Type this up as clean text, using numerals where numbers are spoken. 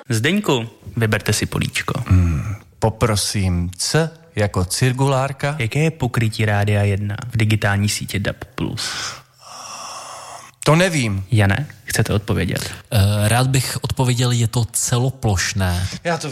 Zdeňku, vyberte si políčko. Poprosím, C jako cirkulárka. Jaké je pokrytí Rádia 1 v digitální sítě DAB+? To nevím. Jane, chcete odpovědět? Rád bych odpověděl, je to celoplošné. Já to